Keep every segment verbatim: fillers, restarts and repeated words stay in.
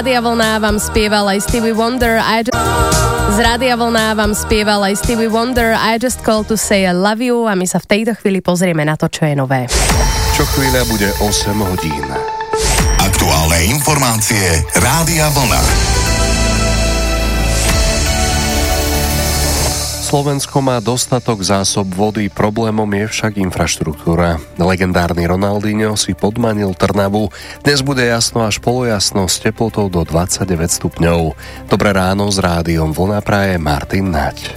Rádia Vlna vám spieval aj Stevie Wonder. I just... Z Rádia Vlna vám spieval aj Stevie Wonder. I just called to say I love you. A my sa v tejto chvíli pozrieme na to, čo je nové. Čo chvíľa bude osem hodín. Aktuálne informácie Rádia Vlna. Slovensko má dostatok zásob vody, problémom je však infraštruktúra. Legendárny Ronaldinho si podmanil Trnavu. Dnes bude jasno až polojasno s teplotou do dvadsaťdeväť stupňov. Dobré ráno s Rádiom Vlna praje Martin Naď.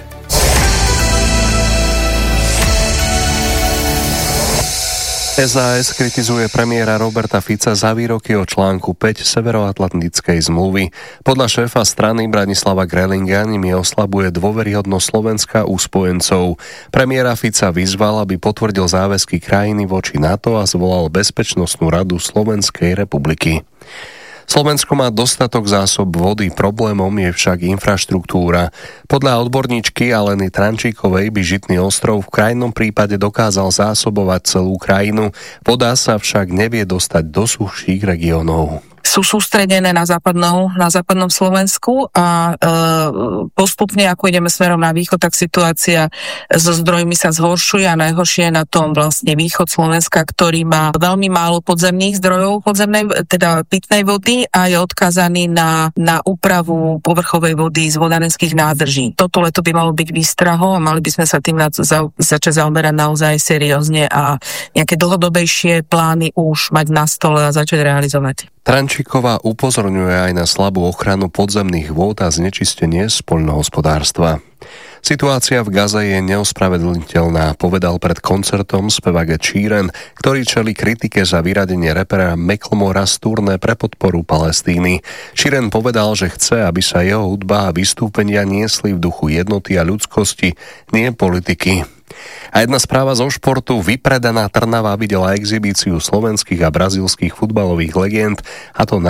es a es kritizuje premiéra Roberta Fica za výroky o článku päť Severoatlantickej zmluvy. Podľa šéfa strany Branislava Grelinga nimi oslabuje dôveryhodnosť Slovenska u spojencov. Premiéra Fica vyzval, aby potvrdil záväzky krajiny voči NATO a zvolal Bezpečnostnú radu Slovenskej republiky. Slovensko má dostatok zásob vody, problémom je však infraštruktúra. Podľa odborníčky Aleny Trančíkovej by Žitný ostrov v krajnom prípade dokázal zásobovať celú krajinu, voda sa však nevie dostať do suchších regiónov. Sú sústredené na západnom, na západnom Slovensku a e, postupne, ako ideme smerom na východ, tak situácia so zdrojmi sa zhoršuje a najhoršie je na tom vlastne východ Slovenska, ktorý má veľmi málo podzemných zdrojov, podzemnej, teda pitnej vody a je odkázaný na, na úpravu povrchovej vody z vodárenských nádrží. Toto leto by malo byť výstrahou a mali by sme sa tým na, za, začať zaoberať naozaj seriózne a nejaké dlhodobejšie plány už mať na stole a začať realizovať. Trančíková upozorňuje aj na slabú ochranu podzemných vôd a znečistenie z poľnohospodárstva. Situácia v Gaze je neospravedlniteľná, povedal pred koncertom spevák Ed Sheeran, ktorý čelí kritike za vyradenie repera Macklemora z turné pre podporu Palestíny. Sheeran povedal, že chce, aby sa jeho hudba a vystúpenia niesli v duchu jednoty a ľudskosti, nie politiky. A jedna správa zo športu, vypredaná Trnava videla exhibíciu slovenských a brazílskych futbalových legend, a to na